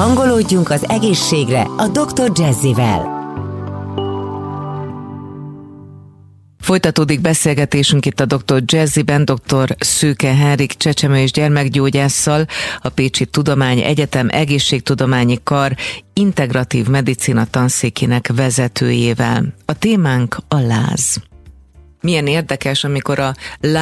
Hangolódjunk az egészségre a Dr. Jazzivel. Folytatódik beszélgetésünk itt a Dr. Jazziben, dr. Szőke Henrik csecsemő- és gyermekgyógyásszal, a Pécsi Tudományegyetem Egészségtudományi Kar integratív medicina tanszékének vezetőjével. A témánk a láz. Milyen érdekes, amikor a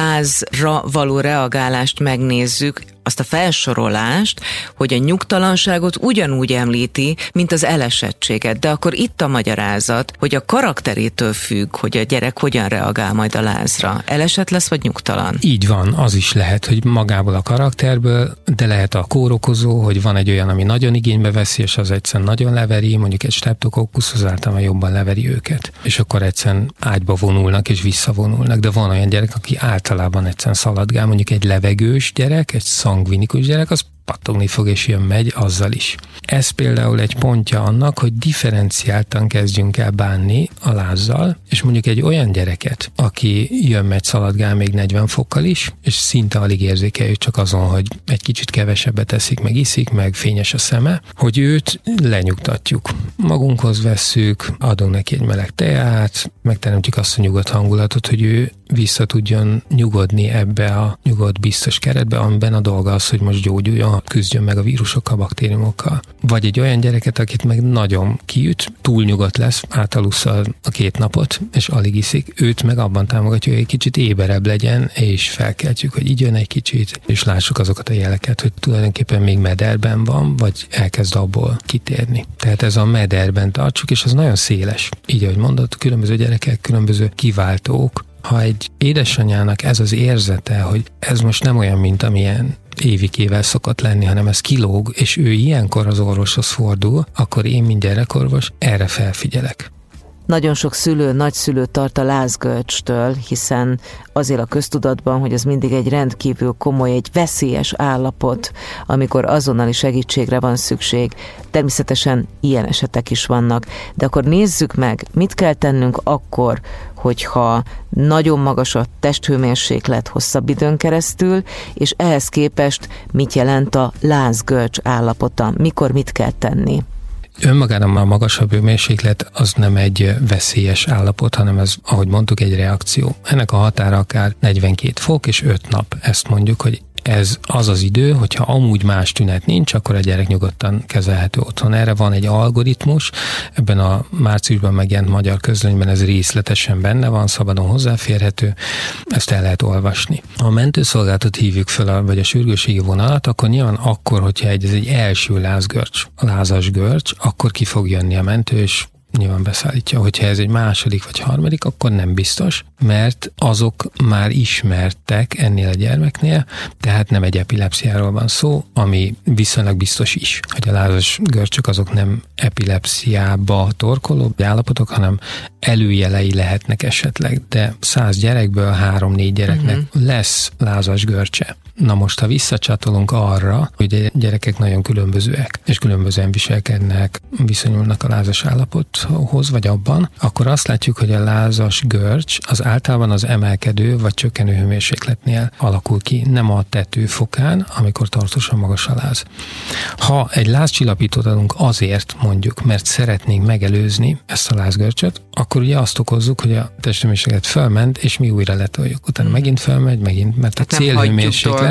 lázra való reagálást megnézzük, azt a felsorolást, hogy a nyugtalanságot ugyanúgy említi, mint az elesettséget. De akkor itt a magyarázat, hogy a karakterétől függ, hogy a gyerek hogyan reagál majd a lázra. Elesett lesz, vagy nyugtalan? Így van, az is lehet, hogy magából a karakterből, de lehet a kórokozó, hogy van egy olyan, ami nagyon igénybe veszi, és az egyszerűen nagyon leveri, mondjuk egy streptokokkusz, az általában jobban leveri őket. És akkor egyszerűen ágyba vonulnak és visszavonulnak, de van olyan gyerek, aki általában egyszerűen szaladgál, mondjuk egy levegős gyerek, egy szangvinikus gyerek, az pattogni fog és jön-megy azzal is. Ez például egy pontja annak, hogy differenciáltan kezdjünk el bánni a lázzal, és mondjuk egy olyan gyereket, aki jön-megy, szaladgál még 40 fokkal is, és szinte alig érzékeljük csak azon, hogy egy kicsit kevesebbet eszik, meg iszik, meg fényes a szeme, hogy őt lenyugtatjuk. Magunkhoz vesszük, adunk neki egy meleg teát, megteremtjük azt a nyugodt hangulatot, hogy ő vissza tudjon nyugodni ebbe a nyugodt, biztos keretbe, amiben a dolga az, hogy most gyógyuljon, küzdjön meg a vírusokkal, baktériumokkal. Vagy egy olyan gyereket, akit meg nagyon kiüt, túl nyugodt lesz, átalussza a 2 napot, és alig iszik, őt meg abban támogatja, hogy egy kicsit éberebb legyen, és felkeltjük, hogy így jön egy kicsit, és lássuk azokat a jeleket, hogy tulajdonképpen még mederben van, vagy elkezd abból kitérni. Tehát ez a mederben tartsuk, és az nagyon széles. Így, ahogy mondott, különböző gyerekek, különböző kiváltók. Ha egy édesanyának ez az érzete, hogy ez most nem olyan, mint amilyen évikével szokott lenni, hanem ez kilóg, és ő ilyenkor az orvoshoz fordul, akkor én, mint gyerekorvos, erre felfigyelek. Nagyon sok szülő, nagyszülő tart a lázgörcstől, hiszen azért a köztudatban, hogy ez mindig egy rendkívül komoly, egy veszélyes állapot, amikor azonnali segítségre van szükség. Természetesen ilyen esetek is vannak. De akkor nézzük meg, mit kell tennünk akkor, hogyha nagyon magas a testhőmérséklet hosszabb időn keresztül, és ehhez képest mit jelent a lázgörcs állapota, mikor mit kell tenni? Önmagában a magasabb hőmérséklet az nem egy veszélyes állapot, hanem ez, ahogy mondtuk, egy reakció. Ennek a határa akár 42 fok és 5 nap. Ezt mondjuk, hogy ez az az idő, hogyha amúgy más tünet nincs, akkor a gyerek nyugodtan kezelhető otthon. Erre van egy algoritmus, ebben a márciusban megjelent magyar közlönyben ez részletesen benne van, szabadon hozzáférhető, ezt el lehet olvasni. Ha a mentőszolgálatot hívjuk fel, vagy a sürgősségi vonalat, akkor nyilván akkor, hogyha ez egy első lázgörcs, a lázas görcs, akkor ki fog jönni a mentő, és nyilván beszállítja. Hogyha ez egy második vagy harmadik, akkor nem biztos, mert azok már ismertek ennél a gyermeknél, tehát nem egy epilepsziáról van szó, ami viszonylag biztos is, hogy a lázas görcsök azok nem epilepsziába torkoló állapotok, hanem előjelei lehetnek esetleg, de 100 gyerekből 3-4 gyereknek lesz lázas görcse. Na most, ha visszacsatolunk arra, hogy a gyerekek nagyon különbözőek, és különbözően viselkednek, viszonyulnak a lázas állapothoz, vagy abban, akkor azt látjuk, hogy a lázas görcs az általában az emelkedő vagy csökkenő hőmérsékletnél alakul ki, nem a tetőfokán, amikor tartósan magas a láz. Ha egy lázcsillapítót adunk azért, mondjuk, mert szeretnénk megelőzni ezt a lázgörcsöt, akkor ugye azt okozzuk, hogy a testhőmérséklet fölment, és mi újra letoljuk. Utána megint fölmegy, megint, mert a célhőmérséklet,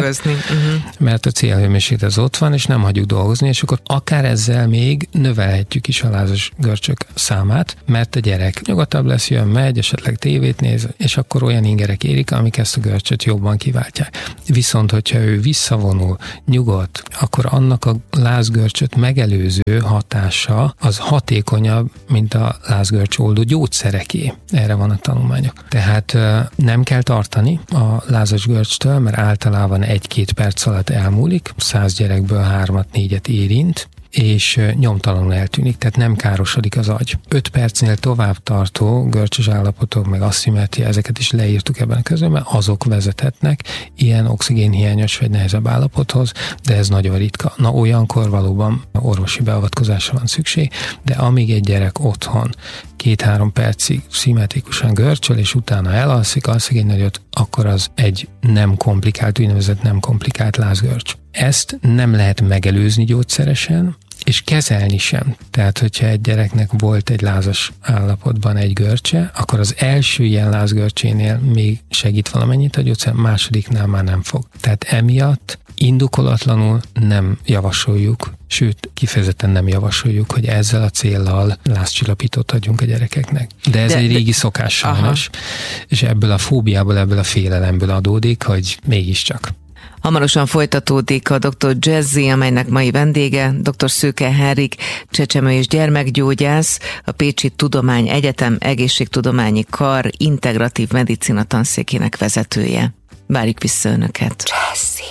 mert a célhőmérséklet az ott van, és nem hagyjuk dolgozni, és akkor akár ezzel még növelhetjük is a lázas görcsök számát, mert a gyerek nyugodtabb lesz, jön, megy, esetleg tévét néz, és akkor olyan ingerek érik, amik ezt a görcsöt jobban kiváltják. Viszont, hogyha ő visszavonul, nyugodt, akkor annak a lázgörcsöt megelőző hatása az hatékonyabb, mint a lázgörcsoldó gyógyszereké. Erre van a tanulmányok. Tehát nem kell tartani a lázas görcstől, mert általában 1-2 perc alatt elmúlik, 100 gyerekből 3-4 érint, és nyomtalanul eltűnik, tehát nem károsodik az agy. 5 percnél tovább tartó görcsös állapotok, meg asszimetria, ezeket is leírtuk ebben a közben, azok vezethetnek ilyen oxigénhiányos vagy nehezebb állapothoz, de ez nagyon ritka. Na, olyankor valóban orvosi beavatkozásra van szükség, de amíg egy gyerek otthon 2-3 percig szimmetrikusan görcsöl, és utána alszik egy nagyot, akkor az egy nem komplikált, úgynevezett nem komplikált lázgörcs. Ezt nem lehet megelőzni gyógyszeresen, és kezelni sem. Tehát, hogyha egy gyereknek volt egy lázas állapotban egy görcse, akkor az első ilyen lázgörcsénél még segít valamennyit a gyógyszer, másodiknál már nem fog. Tehát emiatt indokolatlanul nem javasoljuk, sőt, kifejezetten nem javasoljuk, hogy ezzel a céllal lázcsillapítót adjunk a gyerekeknek. De ez egy régi szokás sajnos, és ebből a fóbiából, ebből a félelemből adódik, hogy mégiscsak. Hamarosan folytatódik a Dr. Jazzy, amelynek mai vendége dr. Szőke Henrik, csecsemő- és gyermekgyógyász, a Pécsi Tudományegyetem Egészségtudományi Kar integratív medicina tanszékének vezetője. Várjuk vissza Önöket. Jazzy.